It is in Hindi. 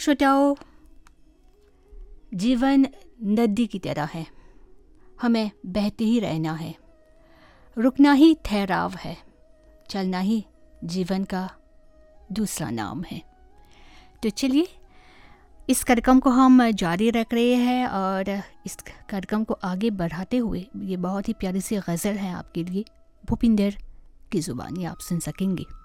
श्रोताओं, जीवन नदी की तरह है, हमें बहते ही रहना है, रुकना ही ठहराव है, चलना ही जीवन का दूसरा नाम है। तो चलिए इस कार्यक्रम को हम जारी रख रहे हैं और इस कार्यक्रम को आगे बढ़ाते हुए ये बहुत ही प्यारी सी गज़ल है आपके लिए, भूपिंदर की ज़ुबानी आप सुन सकेंगे।